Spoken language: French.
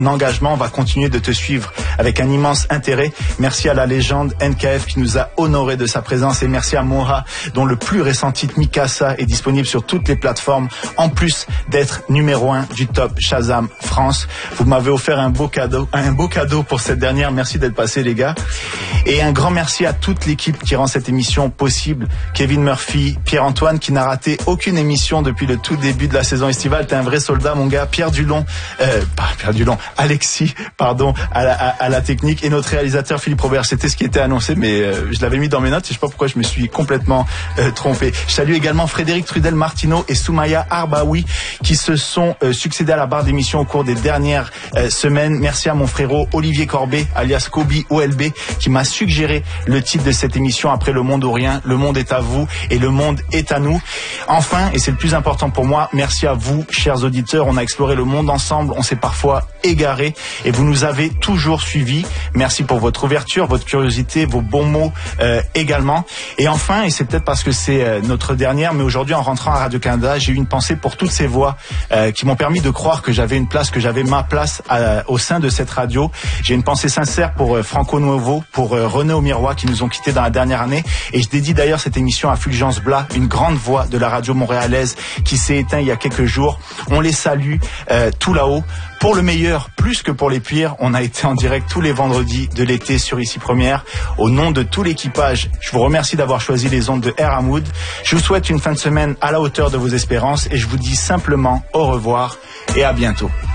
engagement, on va continuer de te suivre avec un immense intérêt. Merci à la légende NKF qui nous a honoré de sa présence et merci à Moha dont le plus récent titre Mikasa est disponible sur toutes les plateformes en plus d'être numéro 1 du top Shazam France. Vous m'avez offert un beau cadeau pour cette dernière. Merci d'être passé les gars. Et un grand merci à toute l'équipe qui rend cette émission possible. Kevin Murphy, Pierre-Antoine qui n'a raté aucune émission depuis le tout début de la saison estivale. T'es un vrai soldat mon gars. Alexis, à la technique et notre réalisateur Philippe Robert. C'était ce qui était annoncé, mais je l'avais mis dans mes notes et je sais pas pourquoi je me suis complètement trompé. Je salue également Frédéric Trudel Martino et Soumaya Arbaoui qui se sont succédés à la barre d'émission au cours des dernières semaines. Merci à mon frérot Olivier Corbet, alias Kobi OLB, qui m'a suggéré le titre de cette émission après Le Monde ou Rien. Le monde est à vous et le monde est à nous. Enfin, et c'est le plus important pour moi, merci à vous, chers auditeurs. On a exploré le monde ensemble, on s'est parfois égaré et vous nous avez toujours suivis. Merci pour votre ouverture, votre curiosité, vos bons mots également. Et enfin, et c'est peut-être parce que c'est notre dernière, mais aujourd'hui en rentrant à Radio-Canada, j'ai eu une pensée pour toutes ces voix qui m'ont permis de croire que j'avais une place, que j'avais ma place au sein de cette radio. J'ai une pensée sincère pour Franco Nuovo, pour René Aumirois qui nous ont quittés dans la dernière année. Et je dédie d'ailleurs cette émission à Fulgence Blas, une grande voix de la radio montréalaise qui s'est éteinte il y a quelques jours. On les salue tout là-haut. Pour le meilleur, plus que pour les pires, on a été en direct tous les vendredis de l'été sur Ici Première. Au nom de tout l'équipage, je vous remercie d'avoir choisi les ondes de Air Hamoud. Je vous souhaite une fin de semaine à la hauteur de vos espérances et je vous dis simplement au revoir et à bientôt.